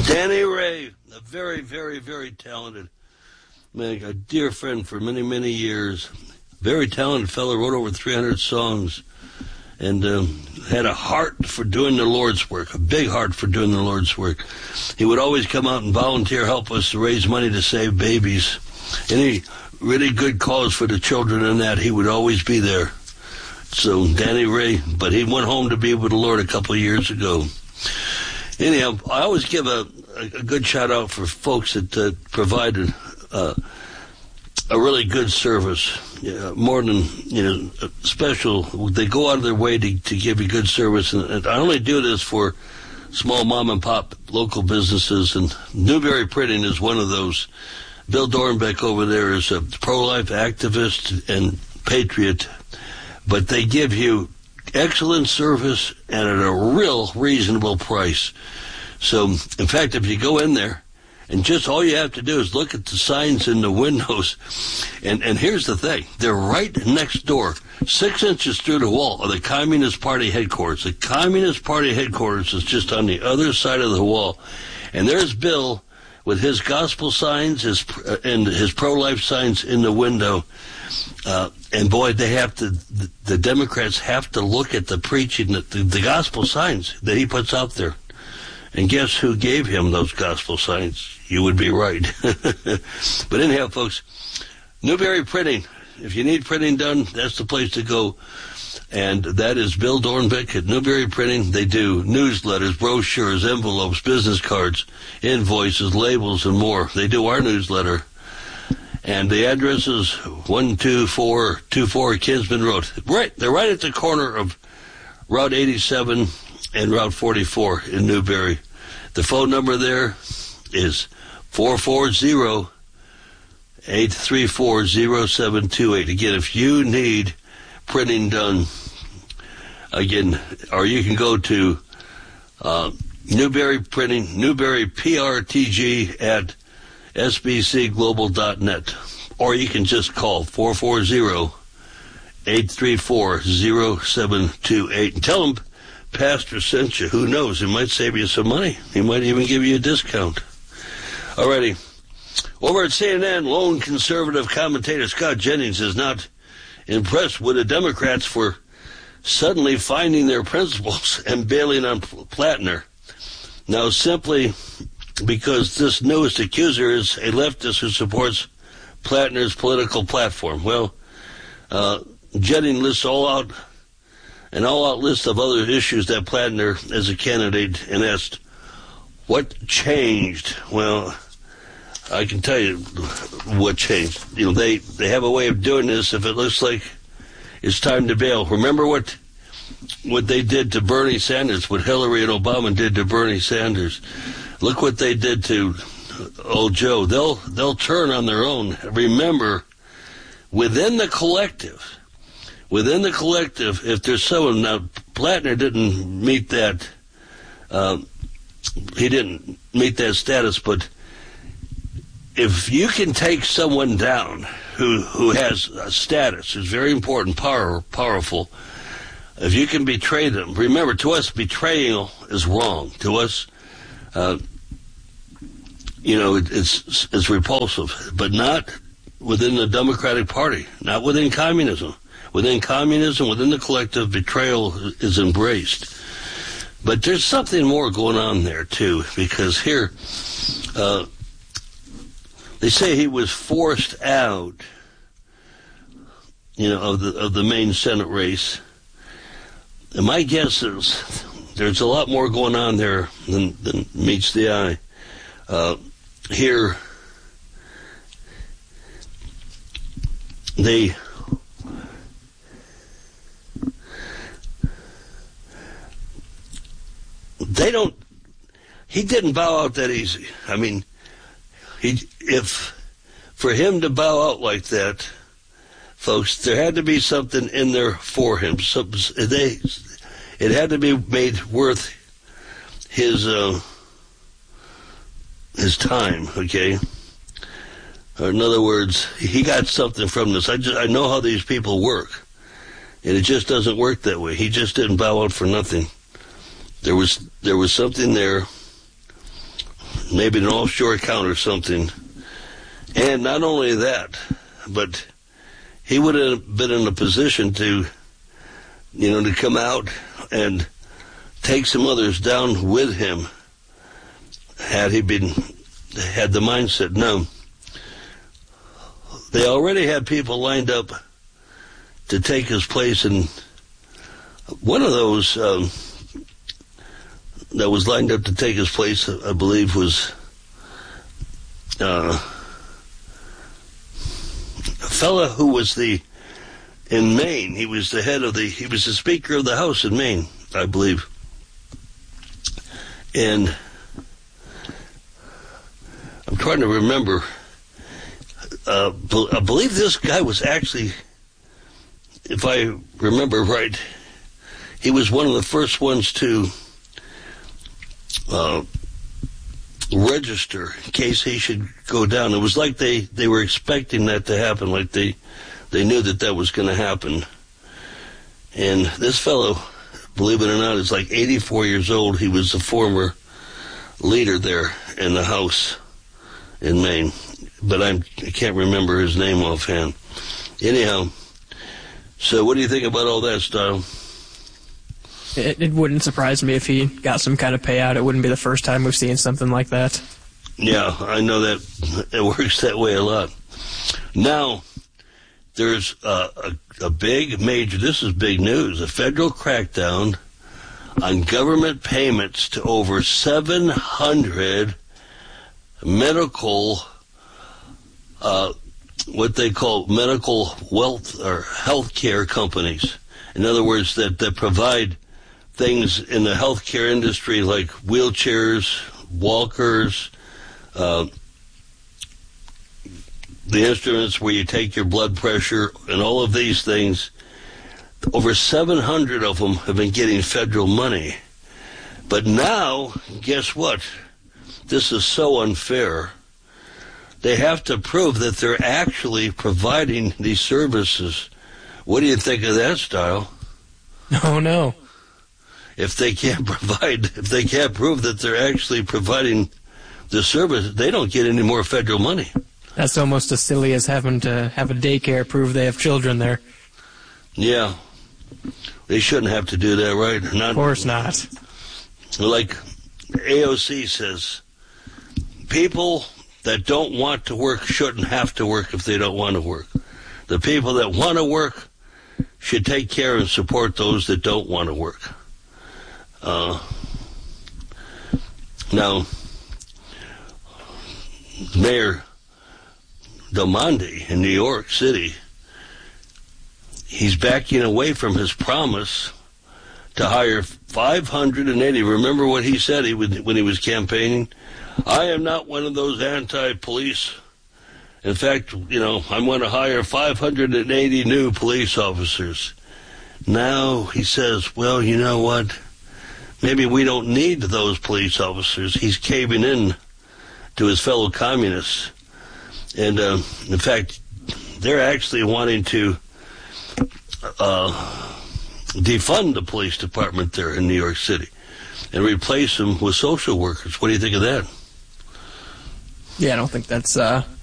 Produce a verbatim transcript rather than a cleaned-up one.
Danny Ray, a very, very, very talented man, a dear friend for many, many years. Very talented fellow, wrote over three hundred songs, and um, had a heart for doing the Lord's work, a big heart for doing the Lord's work. He would always come out and volunteer, help us to raise money to save babies. Any really good cause for the children and that, he would always be there. So, Danny Ray, but he went home to be with the Lord a couple of years ago. Anyhow, I always give a, a, a good shout-out for folks that uh, provided uh, a really good service, yeah, more than, you know, special. They go out of their way to, to give you good service, and, and I only do this for small mom-and-pop local businesses, and Newberry Printing is one of those. Bill Dornbeck over there is a pro-life activist and patriot, but they give you excellent service and at a real reasonable price. So, in fact, if you go in there, and just all you have to do is look at the signs in the windows, and, and here's the thing, they're right next door, six inches through the wall of the Communist Party headquarters. The Communist Party headquarters is just on the other side of the wall, and there's Bill with his gospel signs his uh, and his pro-life signs in the window. Uh, and boy, they have to, the, the Democrats have to look at the preaching, the, the, the gospel signs that he puts out there. And guess who gave him those gospel signs? You would be right. But anyhow, folks, Newberry Printing. If you need printing done, that's the place to go. And that is Bill Dornbeck at Newberry Printing. They do newsletters, brochures, envelopes, business cards, invoices, labels, and more. They do our newsletter. And the address is one two four two four Kinsman Road. Right, they're right at the corner of Route eighty-seven and Route forty-four in Newberry. The phone number there is four four zero, eight three four, zero seven two eight. Again, if you need printing done, again, or you can go to uh, Newberry Printing, Newberry P R T G at S B C global dot net, or you can just call four four zero, eight three four, zero seven two eight and tell them Pastor sent you. Who knows? It might save you some money. He might even give you a discount. Alrighty. Over at C N N, lone conservative commentator Scott Jennings is not impressed with the Democrats for suddenly finding their principles and bailing on Plattner. Now, simply because this newest accuser is a leftist who supports Plattner's political platform. Well, uh, Jennings lists all out an all-out list of other issues that Plattner as a candidate, and asked, what changed? Well, I can tell you what changed. You know, they, they have a way of doing this if it looks like it's time to bail. Remember what what they did to Bernie Sanders, what Hillary and Obama did to Bernie Sanders. Look what they did to old Joe. They'll they'll turn on their own. Remember, within the collective, within the collective, if there's someone, now Plattner didn't meet that, uh, he didn't meet that status, but if you can take someone down who who has a status, is very important, power, powerful, if you can betray them, remember, to us, betrayal is wrong. To us, uh, you know, it, it's it's repulsive, but not within the Democratic Party, not within communism. Within communism, within the collective, betrayal is embraced. But there's something more going on there, too, because here, uh, they say he was forced out, you know, of the of the main Senate race. And my guess is there's a lot more going on there than, than meets the eye. Uh, here, they they don't. He didn't bow out that easy. I mean, he if for him to bow out like that, folks, there had to be something in there for him. So they, it had to be made worth his uh, his time. Okay. Or in other words, he got something from this. I just I know how these people work, and it just doesn't work that way. He just didn't bow out for nothing. There was there was something there, maybe an offshore account or something. And not only that, but he would have been in a position to, you know, to come out and take some others down with him had he been, had the mindset. No. They already had people lined up to take his place, and one of those um, that was lined up to take his place, I believe, was uh, a fella who was the, in Maine, he was the head of the, he was the Speaker of the House in Maine, I believe. And I'm trying to remember, uh, I believe this guy was actually, if I remember right, he was one of the first ones to uh, register in case he should go down. It was like they, they were expecting that to happen, like they, they knew that that was going to happen. And this fellow, believe it or not, is like eighty-four years old. He was a former leader there in the House in Maine, but I'm, I can't remember his name offhand. Anyhow, so what do you think about all that, Style? It, it wouldn't surprise me if he got some kind of payout. It wouldn't be the first time we've seen something like that. Yeah, I know that it works that way a lot. Now, there's a, a, a big, major, this is big news, a federal crackdown on government payments to over seven hundred medical, uh, what they call medical wealth or health care companies. In other words, that, that provide things in the healthcare industry like wheelchairs, walkers, uh, the instruments where you take your blood pressure, and all of these things. Over seven hundred of them have been getting federal money. But now, guess what? This is so unfair. They have to prove that they're actually providing these services. What do you think of that, Style? Oh, no. If they can't provide, if they can't prove that they're actually providing the service, they don't get any more federal money. That's almost as silly as having to have a daycare prove they have children there. Yeah. They shouldn't have to do that, right? Not, of course not. Like A O C says, people that don't want to work shouldn't have to work if they don't want to work. The people that want to work should take care and support those that don't want to work. Uh, now, Mayor Del Monde in New York City, he's backing away from his promise to hire five hundred eighty. Remember what he said he would, when he was campaigning? I am not one of those anti-police. In fact, you know, I'm going to hire five hundred eighty new police officers. Now he says, well, you know what? Maybe we don't need those police officers. He's caving in to his fellow communists. And, uh, in fact, they're actually wanting to uh, defund the police department there in New York City and replace them with social workers. What do you think of that? Yeah, I don't think that's uh,